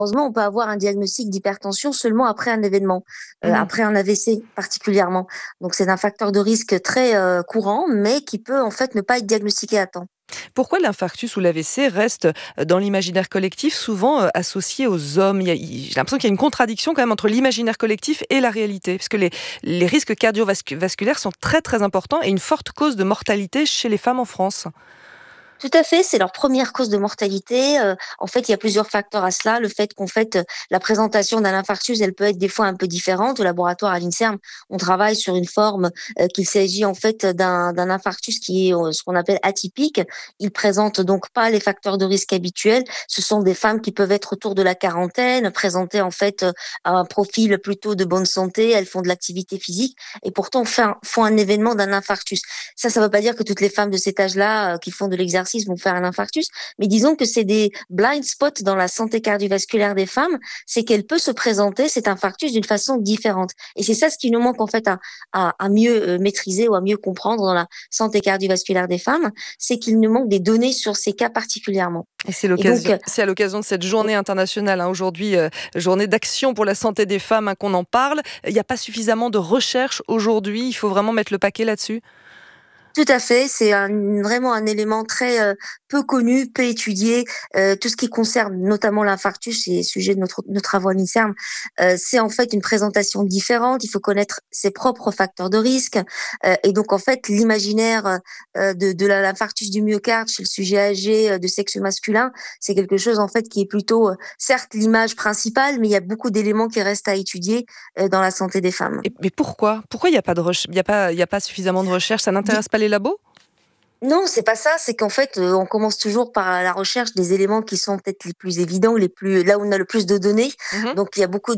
Malheureusement, on peut avoir un diagnostic d'hypertension seulement après un événement, Mmh. après un AVC particulièrement. Donc c'est un facteur de risque très, courant, mais qui peut en fait ne pas être diagnostiqué à temps. Pourquoi l'infarctus ou l'AVC reste dans l'imaginaire collectif souvent associé aux hommes? J'ai l'impression qu'il y a une contradiction quand même entre l'imaginaire collectif et la réalité, parce que les risques cardiovasculaires sont très très importants et une forte cause de mortalité chez les femmes en France. Tout à fait, c'est leur première cause de mortalité. En fait, il y a plusieurs facteurs à cela. Le fait qu'en fait, la présentation d'un infarctus, elle peut être des fois un peu différente. Au laboratoire à l'INSERM, on travaille sur une forme, qu'il s'agit en fait d'un infarctus qui est, ce qu'on appelle atypique. Il présente donc pas les facteurs de risque habituels. Ce sont des femmes qui peuvent être autour de la quarantaine, présenter en fait, un profil plutôt de bonne santé. Elles font de l'activité physique et pourtant font un événement d'un infarctus. Ça veut pas dire que toutes les femmes de cet âge-là, qui font de l'exercice vont faire un infarctus, mais disons que c'est des blind spots dans la santé cardiovasculaire des femmes, c'est qu'elle peut se présenter cet infarctus d'une façon différente. Et c'est ça ce qui nous manque en fait à mieux maîtriser ou à mieux comprendre dans la santé cardiovasculaire des femmes, c'est qu'il nous manque des données sur ces cas particulièrement. Et c'est Et donc, à l'occasion de cette journée internationale, hein, aujourd'hui, journée d'action pour la santé des femmes, hein, qu'on en parle. Il n'y a pas suffisamment de recherche aujourd'hui, il faut vraiment mettre le paquet là-dessus? tout à fait, c'est vraiment un élément très, peu connu, peu étudié. Tout ce qui concerne notamment l'infarctus, c'est sujet de nos travaux à l'INSERM, c'est en fait une présentation différente. Il faut connaître ses propres facteurs de risque, et donc en fait l'imaginaire, de l'infarctus du myocarde chez le sujet âgé, de sexe masculin, c'est quelque chose en fait qui est plutôt, certes l'image principale, mais il y a beaucoup d'éléments qui restent à étudier, dans la santé des femmes. Mais pourquoi? Pourquoi il y a pas de il y a pas suffisamment de recherche? Ça n'intéresse pas les labos? Non, c'est pas ça, c'est qu'en fait, on commence toujours par la recherche des éléments qui sont peut-être les plus évidents, les plus là où on a le plus de données. Mmh. Donc il y a beaucoup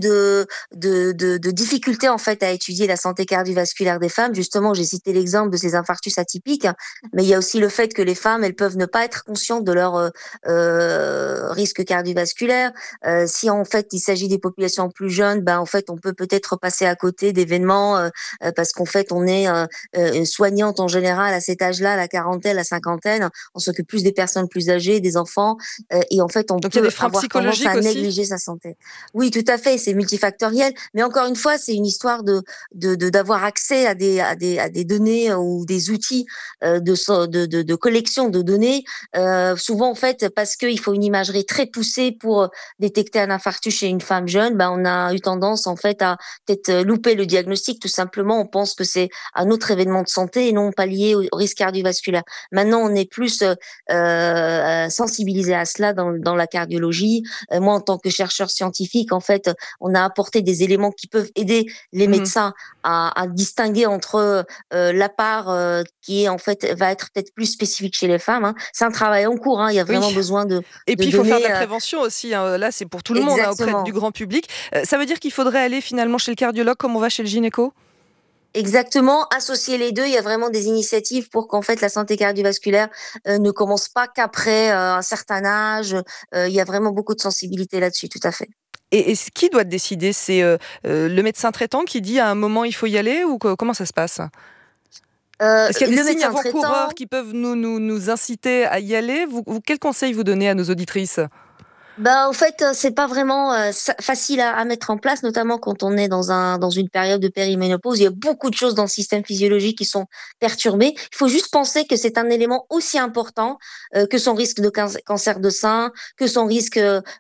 de difficultés, en fait, à étudier la santé cardiovasculaire des femmes. Justement, j'ai cité l'exemple de ces infarctus atypiques, mais il y a aussi le fait que les femmes, elles peuvent ne pas être conscientes de leur, risque cardiovasculaire. Si en fait, il s'agit des populations plus jeunes, ben, en fait, on peut peut-être passer à côté d'événements, parce qu'en fait, on est, soignante en général à cet âge-là, la quarantaine, la cinquantaine, on s'occupe plus des personnes plus âgées, des enfants, et en fait, on Donc il y a des peut freins avoir tendance psychologiques à aussi? négliger sa santé. Oui, tout à fait, c'est multifactoriel, mais encore une fois, c'est une histoire d'avoir accès à des données, ou des outils, de collection de données. Souvent, en fait, parce qu'il faut une imagerie très poussée pour détecter un infarctus chez une femme jeune, ben, on a eu tendance, en fait, à peut-être, louper le diagnostic. Tout simplement, on pense que c'est un autre événement de santé et non pas lié au risque cardiovasculaire. Maintenant, on est plus, sensibilisé à cela dans la cardiologie. Moi, en tant que chercheur scientifique, en fait, on a apporté des éléments qui peuvent aider les Mmh. médecins à distinguer entre, la part, qui est en fait va être peut-être plus spécifique chez les femmes, hein. C'est un travail en cours, hein, il y a vraiment Oui. besoin de Et de puis il faut faire de données, la prévention aussi, hein, là c'est pour tout le monde, hein, auprès du exactement. grand public. Ça veut dire qu'il faudrait aller finalement chez le cardiologue comme on va chez le gynéco? Exactement, associer les 2, il y a vraiment des initiatives pour qu'en fait la santé cardiovasculaire, ne commence pas qu'après, un certain âge, il y a vraiment beaucoup de sensibilité là-dessus, tout à fait. Et qui doit décider? C'est, le médecin traitant qui dit à un moment il faut y aller ou comment ça se passe? Est-ce qu'il y a des Le signes médecin avant-coureurs traitant. qui peuvent nous inciter à y aller? Quels conseils vous donnez à nos auditrices? Bah, en fait, c'est pas vraiment, facile à mettre en place, notamment quand on est dans une période de périménopause. Il y a beaucoup de choses dans le système physiologique qui sont perturbées. Il faut juste penser que c'est un élément aussi important, que son risque de cancer de sein, que son risque,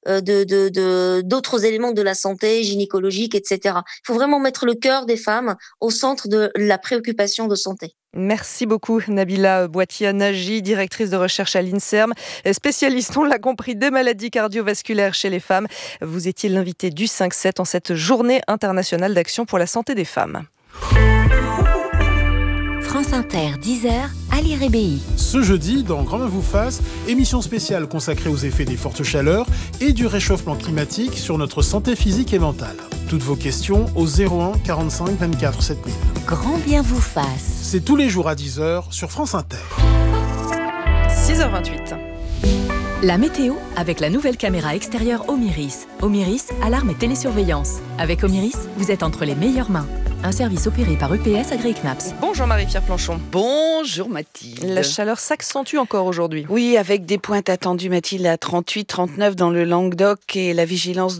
de d'autres éléments de la santé gynécologique et cetera. Il faut vraiment mettre le cœur des femmes au centre de la préoccupation de santé. Merci beaucoup Nabila Boitia-Nagy, directrice de recherche à l'INSERM, spécialiste, on l'a compris, des maladies cardiovasculaires chez les femmes. Vous étiez l'invité du 5-7 en cette journée internationale d'action pour la santé des femmes. France Inter, 10h, Ali Rébéi. Ce jeudi, dans Grand Main vous fasse, émission spéciale consacrée aux effets des fortes chaleurs et du réchauffement climatique sur notre santé physique et mentale. Toutes vos questions au 01 45 24 7000. Grand bien vous fasse. C'est tous les jours à 10h sur France Inter. 6h28. La météo avec la nouvelle caméra extérieure Omiris. Omiris, alarme et télésurveillance. Avec Omiris, vous êtes entre les meilleures mains. Un service opéré par EPS AgriCnaps. Bonjour Marie-Pierre Planchon. Bonjour Mathilde. La chaleur s'accentue encore aujourd'hui. Oui, avec des pointes attendues Mathilde à 38, 39 dans le Languedoc et la vigilance